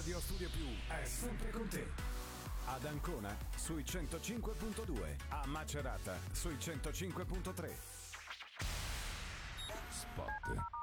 Radio Studio Più è sempre con te. Ad Ancona sui 105.2, a Macerata sui 105.3. Spot.